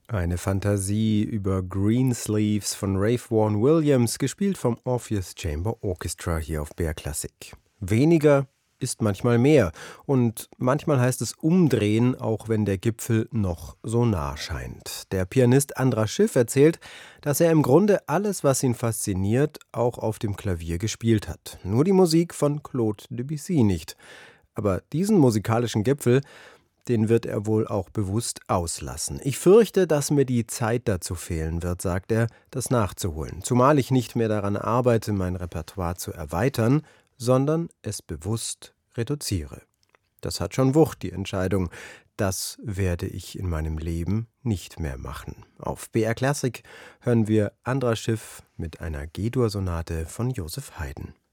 Eine Fantasie über Greensleeves von Ralph Vaughan Williams, gespielt vom Orpheus Chamber Orchestra hier auf BR Classic. Weniger ist manchmal mehr und manchmal heißt es umdrehen, auch wenn der Gipfel noch so nah scheint. Der Pianist Andras Schiff erzählt, dass er im Grunde alles, was ihn fasziniert, auch auf dem Klavier gespielt hat. Nur die Musik von Claude Debussy nicht. Aber diesen musikalischen Gipfel, den wird er wohl auch bewusst auslassen. Ich fürchte, dass mir die Zeit dazu fehlen wird, sagt er, das nachzuholen. Zumal ich nicht mehr daran arbeite, mein Repertoire zu erweitern, sondern es bewusst reduziere. Das hat schon Wucht, die Entscheidung. Das werde ich in meinem Leben nicht mehr machen. Auf BR Classic hören wir Andras Schiff mit einer G-Dur-Sonate von Joseph Haydn.